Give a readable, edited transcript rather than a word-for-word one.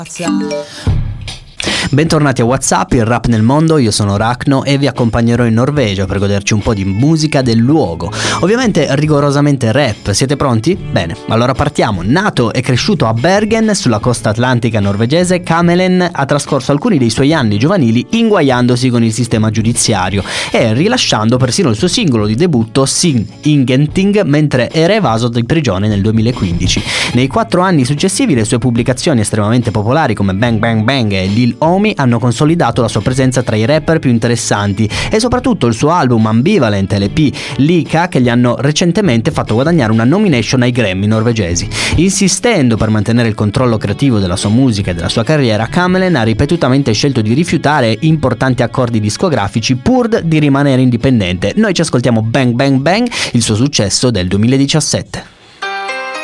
Bentornati a WhatsApp, il rap nel mondo, io sono Rachno e vi accompagnerò in Norvegia per goderci un po' di musica del luogo. Ovviamente rigorosamente rap, siete pronti? Bene, allora partiamo. Nato e cresciuto a Bergen, sulla costa atlantica norvegese, Kamelen ha trascorso alcuni dei suoi anni giovanili inguaiandosi con il sistema giudiziario e rilasciando persino il suo singolo di debutto Sin Ingenting mentre era evaso di prigione nel 2015. Nei 4 anni successivi le sue pubblicazioni estremamente popolari come Bang Bang Bang e Lil Omi hanno consolidato la sua presenza tra i rapper più interessanti e soprattutto il suo album Ambivalent e l'EP Lika che gli hanno recentemente fatto guadagnare una nomination ai Grammy norvegesi. Insistendo per mantenere il controllo creativo della sua musica e della sua carriera, Kamelen ha ripetutamente scelto di rifiutare importanti accordi discografici pur di rimanere indipendente. Noi ci ascoltiamo Bang Bang Bang, il suo successo del 2017.